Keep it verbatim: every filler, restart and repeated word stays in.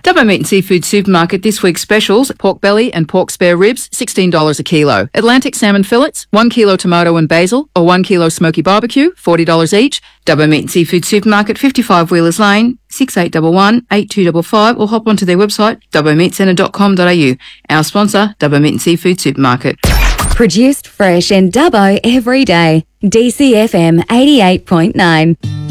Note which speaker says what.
Speaker 1: Dubbo Meat and Seafood Supermarket this week's specials: pork belly and pork spare ribs, sixteen dollars a kilo. Atlantic salmon fillets, one kilo tomato and basil, or one kilo smoky barbecue, forty dollars each. Dubbo Meat and Seafood Supermarket, fifty-five Wheelers Lane, six eight one one, eight two five five, or hop onto their website, dubbo meat centre dot com dot a u. Our sponsor, Dubbo Meat and Seafood Supermarket.
Speaker 2: Produced fresh in Dubbo every day. D C F M eighty-eight point nine.